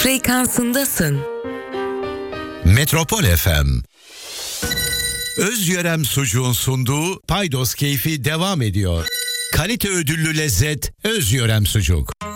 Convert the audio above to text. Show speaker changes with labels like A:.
A: frekansındasın.
B: Metropol FM. Özyörem Sucuğun sunduğu Paydos Keyfi devam ediyor. Kalite ödüllü lezzet Özyörem Sucuk.